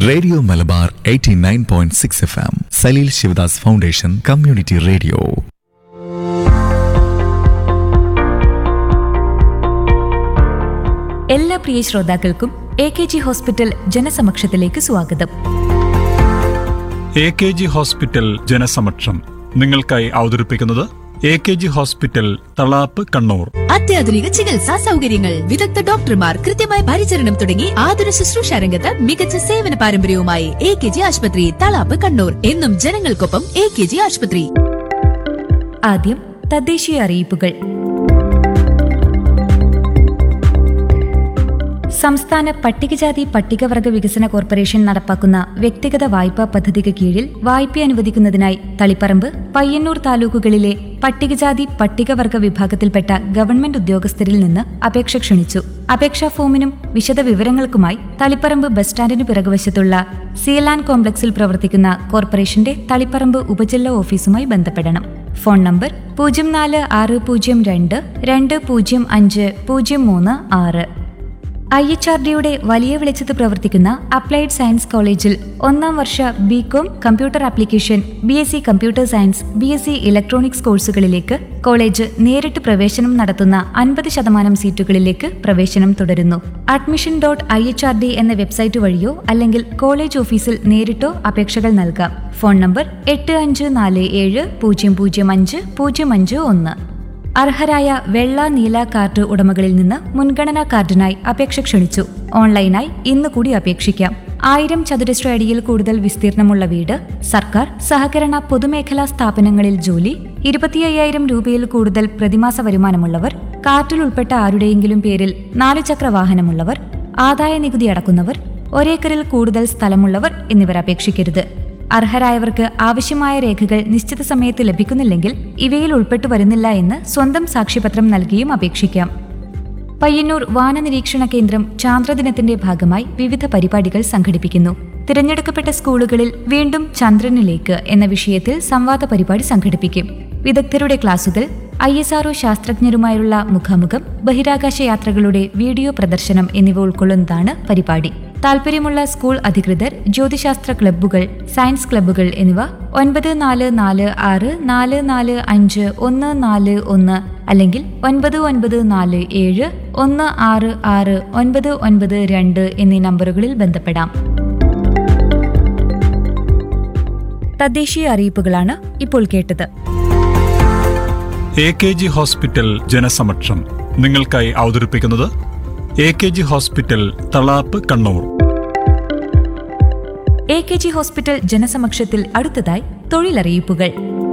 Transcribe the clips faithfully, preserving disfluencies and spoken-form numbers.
Radio Malabar eighty nine point six F M Saleel Sivadas foundation community radio. എല്ലാ പ്രിയ ശ്രോതാക്കൾക്കും A K G hospital ജനസമക്ഷത്തിലേക്ക് സ്വാഗതം. A K G hospital ജനസമക്ഷം നിങ്ങൾക്കായി അവതരിപ്പിക്കുന്നത് A K G hospital Thalap Kannur. അത്യാധുനിക ചികിത്സാ സൗകര്യങ്ങൾ, വിദഗ്ധ ഡോക്ടർമാർ, കൃത്യമായ പരിചരണം തുടങ്ങി ആതുര ശുശ്രൂഷ രംഗത്ത് മികച്ച സേവന പാരമ്പര്യവുമായി എ കെ ജി ആശുപത്രി തളാപ്പ് കണ്ണൂർ. എന്നും ജനങ്ങൾക്കൊപ്പം എ കെ ജി ആശുപത്രി. ആദ്യം തദ്ദേശീയ അറിയിപ്പുകൾ. സംസ്ഥാന പട്ടികജാതി പട്ടികവർഗ വികസന കോർപ്പറേഷൻ നടപ്പാക്കുന്ന വ്യക്തിഗത വായ്പാ പദ്ധതിക്ക് കീഴിൽ വായ്പ അനുവദിക്കുന്നതിനായി തളിപ്പറമ്പ്, പയ്യന്നൂർ താലൂക്കുകളിലെ പട്ടികജാതി പട്ടികവർഗ വിഭാഗത്തിൽപ്പെട്ട ഗവൺമെന്റ് ഉദ്യോഗസ്ഥരിൽ നിന്ന് അപേക്ഷ ക്ഷണിച്ചു. അപേക്ഷാ ഫോമിനും വിശദവിവരങ്ങൾക്കുമായി തളിപ്പറമ്പ് ബസ് സ്റ്റാൻഡിനു പിറകുവശത്തുള്ള സീലാൻ കോംപ്ലക്സിൽ പ്രവർത്തിക്കുന്ന കോർപ്പറേഷന്റെ തളിപ്പറമ്പ് ഉപജില്ലാ ഓഫീസുമായി ബന്ധപ്പെടണം. ഫോൺ നമ്പർ പൂജ്യം നാല് ആറ് പൂജ്യം രണ്ട് രണ്ട് പൂജ്യം അഞ്ച് പൂജ്യം മൂന്ന് ആറ്. ഐ എച്ച് ആർ ഡിയുടെ വലിയ വെളിച്ചത്ത് പ്രവർത്തിക്കുന്ന അപ്ലൈഡ് സയൻസ് കോളേജിൽ ഒന്നാം വർഷ B com computer application, B S C computer science, B S C electronics കോഴ്സുകളിലേക്ക് കോളേജ് നേരിട്ട് പ്രവേശനം നടത്തുന്ന അൻപത് ശതമാനം സീറ്റുകളിലേക്ക് പ്രവേശനം തുടരുന്നു. Admission dot I H R D എന്ന വെബ്സൈറ്റ് വഴിയോ അല്ലെങ്കിൽ കോളേജ് ഓഫീസിൽ നേരിട്ടോ അപേക്ഷകൾ നൽകാം. ഫോൺ നമ്പർ എട്ട് അഞ്ച് നാല് ഏഴ് പൂജ്യം പൂജ്യം അഞ്ച് പൂജ്യം അഞ്ച് ഒന്ന്. അർഹരായ വെള്ള നീല കാർഡ് ഉടമകളിൽ നിന്ന് മുൻഗണനാ കാർഡിനായി അപേക്ഷ ക്ഷണിച്ചു. ഓൺലൈനായി ഇന്ന് കൂടി അപേക്ഷിക്കാം. ആയിരം ചതുരശ്ര അടിയിൽ കൂടുതൽ വിസ്തീർണമുള്ള വീട്, സർക്കാർ, സഹകരണ, പൊതുമേഖലാ സ്ഥാപനങ്ങളിൽ ജോലി, ഇരുപത്തി അയ്യായിരം രൂപയിൽ കൂടുതൽ പ്രതിമാസ വരുമാനമുള്ളവർ, കാർഡിൽ ഉൾപ്പെട്ട ആരുടെയെങ്കിലും പേരിൽ നാലുചക്ര വാഹനമുള്ളവർ, ആദായ നികുതി അടക്കുന്നവർ, ഒരേക്കറിൽ കൂടുതൽ സ്ഥലമുള്ളവർ എന്നിവർ അപേക്ഷിക്കരുത്. അർഹരായവർക്ക് ആവശ്യമായ രേഖകൾ നിശ്ചിത സമയത്ത് ലഭിക്കുന്നില്ലെങ്കിൽ ഇവയിൽ ഉൾപ്പെട്ടു വരുന്നില്ല എന്ന് സ്വന്തം സാക്ഷ്യപത്രം നൽകിയും അപേക്ഷിക്കാം. പയ്യന്നൂർ വാനനിരീക്ഷണ കേന്ദ്രം ചാന്ദ്രദിനത്തിന്റെ ഭാഗമായി വിവിധ പരിപാടികൾ സംഘടിപ്പിക്കുന്നു. തിരഞ്ഞെടുക്കപ്പെട്ട സ്കൂളുകളിൽ വീണ്ടും ചന്ദ്രനിലേക്ക് എന്ന വിഷയത്തിൽ സംവാദ പരിപാടി സംഘടിപ്പിക്കും. വിദഗ്ധരുടെ ക്ലാസുകൾ, ഐ എസ് ആർഒ ശാസ്ത്രജ്ഞരുമായുള്ള മുഖാമുഖം, ബഹിരാകാശ യാത്രകളുടെ വീഡിയോ പ്രദർശനം എന്നിവ ഉൾക്കൊള്ളുന്നതാണ് പരിപാടി. താൽപര്യമുള്ള സ്കൂൾ അധികൃതർ, ജ്യോതിശാസ്ത്ര ക്ലബ്ബുകൾ, സയൻസ് ക്ലബ്ബുകൾ എന്നിവ ഒൻപത് നാല് നാല് ആറ് നാല് നാല് അഞ്ച് ഒന്ന് നാല് ഒന്ന് അല്ലെങ്കിൽ ഒൻപത് ഒൻപത് നാല് ഏഴ് ഒന്ന് ആറ് ആറ് ഒൻപത് ഒൻപത് രണ്ട് എന്നീ നമ്പറുകളിൽ ബന്ധപ്പെടാം. തദ്ദേശീയ അറിയിപ്പുകളാണ് ഇപ്പോൾ കേട്ടത്. എ കെ ജി ഹോസ്പിറ്റൽ ജനസമക്ഷം നിങ്ങൾക്കായി അവതരിപ്പിക്കുന്നത് A K G hospital Thalap Kannur. A K G hospital ജനസമക്ഷത്തിൽ അടുത്തതായി തൊഴിലറിയിപ്പുകൾ.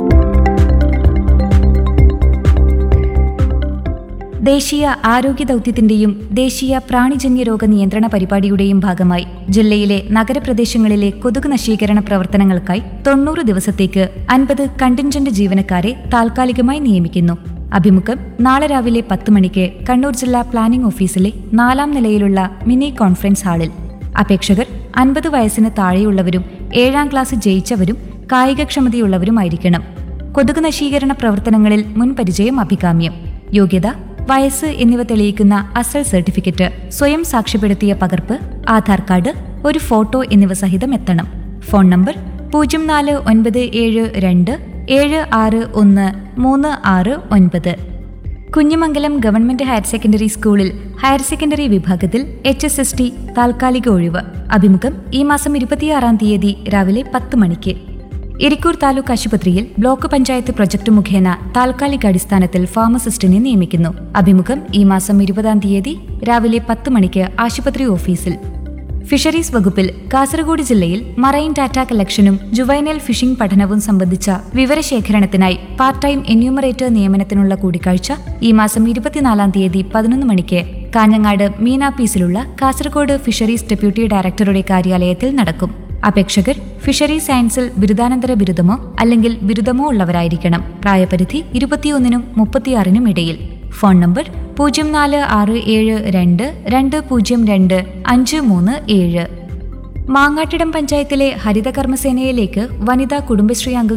ദേശീയ ആരോഗ്യ ദൗത്യത്തിന്റെയും ദേശീയ പ്രാണിജന്യ രോഗ നിയന്ത്രണ പരിപാടിയുടെയും ഭാഗമായി ജില്ലയിലെ നഗരപ്രദേശങ്ങളിലെ കൊതുക് നശീകരണ പ്രവർത്തനങ്ങൾക്കായി തൊണ്ണൂറ് ദിവസത്തേക്ക് അൻപത് കണ്ടിൻജന്റ് ജീവനക്കാരെ താൽക്കാലികമായി നിയമിക്കുന്നു. അഭിമുഖം നാളെ രാവിലെ പത്ത് മണിക്ക് കണ്ണൂർ ജില്ലാ പ്ലാനിംഗ് ഓഫീസിലെ നാലാം നിലയിലുള്ള മിനി കോൺഫറൻസ് ഹാളിൽ. അപേക്ഷകർ അൻപത് വയസ്സിന് താഴെയുള്ളവരും ഏഴാം ക്ലാസ് ജയിച്ചവരും കായികക്ഷമതയുള്ളവരുമായിരിക്കണം. കൊതുക് നശീകരണ പ്രവർത്തനങ്ങളിൽ മുൻപരിചയം അഭികാമ്യം. യോഗ്യത, വയസ്സ് എന്നിവ തെളിയിക്കുന്ന അസൽ സർട്ടിഫിക്കറ്റ്, സ്വയം സാക്ഷ്യപ്പെടുത്തിയ പകർപ്പ്, ആധാർ കാർഡ്, ഒരു ഫോട്ടോ എന്നിവ സഹിതം എത്തണം. ഫോൺ നമ്പർ പൂജ്യം നാല് ഒൻപത് ഏഴ് രണ്ട് ഏഴ് ആറ് ഒന്ന് മൂന്ന് ആറ് ഒൻപത്. കുഞ്ഞിമംഗലം ഗവൺമെന്റ് ഹയർ സെക്കൻഡറി സ്കൂളിൽ ഹയർ സെക്കൻഡറി വിഭാഗത്തിൽ എച്ച് എസ് എസ് ടി താൽക്കാലിക ഒഴിവ്. അഭിമുഖം ഈ മാസം ഇരുപത്തിയാറാം തീയതി രാവിലെ പത്ത് മണിക്ക്. ഇരിക്കൂർ താലൂക്ക് ആശുപത്രിയിൽ ബ്ലോക്ക് പഞ്ചായത്ത് പ്രൊജക്ട് മുഖേന താൽക്കാലിക അടിസ്ഥാനത്തിൽ ഫാർമസിസ്റ്റിനെ നിയമിക്കുന്നു. അഭിമുഖം ഈ മാസം ഇരുപതാം തീയതി രാവിലെ പത്ത് മണിക്ക് ആശുപത്രി ഓഫീസിൽ. ഫിഷറീസ് വകുപ്പിൽ കാസർഗോഡ് ജില്ലയിൽ മറൈൻ ഡാറ്റ കളക്ഷനും ജുവൈനൽ ഫിഷിംഗ് പഠനവും സംബന്ധിച്ച വിവരശേഖരണത്തിനായി പാർട്ട് ടൈം എന്യൂമറേറ്റർ നിയമനത്തിനുള്ള കൂടിക്കാഴ്ച ഈ മാസം ഇരുപത്തിനാലാം തീയതി പതിനൊന്ന് മണിക്ക് കാഞ്ഞങ്ങാട് മീനാപ്പീസിലുള്ള കാസർഗോഡ് ഫിഷറീസ് ഡെപ്യൂട്ടി ഡയറക്ടറുടെ കാര്യാലയത്തിൽ നടക്കും. അപേക്ഷകർ ഫിഷറീസ് സയൻസിൽ ബിരുദാനന്തര ബിരുദമോ അല്ലെങ്കിൽ ബിരുദമോ ഉള്ളവരായിരിക്കണം. പ്രായപരിധി ഇരുപത്തിയൊന്നിനും മുപ്പത്തിയാറിനും ഇടയിൽ. ഫോൺ നമ്പർ പൂജ്യം നാല് ആറ് ഏഴ് രണ്ട് രണ്ട് പൂജ്യം രണ്ട് അഞ്ച് മൂന്ന് ഏഴ്. മാങ്ങാട്ടിടം പഞ്ചായത്തിലെ ഹരിതകർമ്മസേനയിലേക്ക് വനിതാ കുടുംബശ്രീ അംഗങ്ങൾ